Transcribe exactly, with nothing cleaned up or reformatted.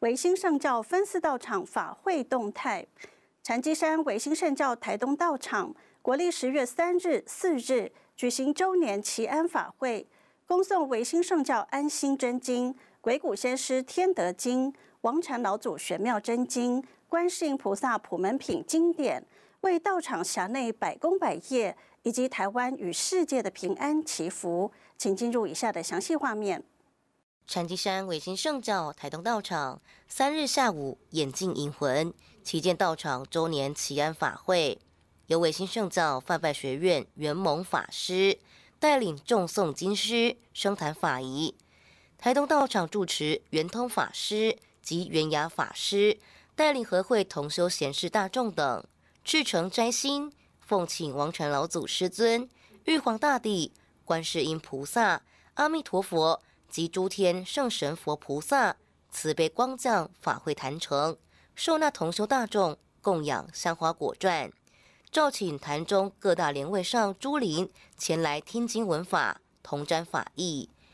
维新圣教分寺道场法会动态，禅机山维新圣教台东道场国历十月三日、四日举行周年祈安法会，恭诵维新圣教安心真经、鬼谷先师天德经、王禅老祖玄妙真经、观世音菩萨普门品经典，为道场辖内百工百业以及台湾与世界的平安祈福。请进入以下的详细画面。 禅机山维新圣教台东道场三日下午演进迎魂，旗舰道场周年祈安法会，由维新圣教范拜学院圆蒙法师带领众诵经师升坛法仪，台东道场住持圆通法师及圆雅法师带领和会同修贤士大众等至诚斋心，奉请王禅老祖师尊、玉皇大帝、观世音菩萨、阿弥陀佛及诸天圣神佛菩萨慈悲光降法会坛城，受纳同修大众供养香花果馔，召请坛中各大莲位上诸灵前来听经闻法，同沾法义，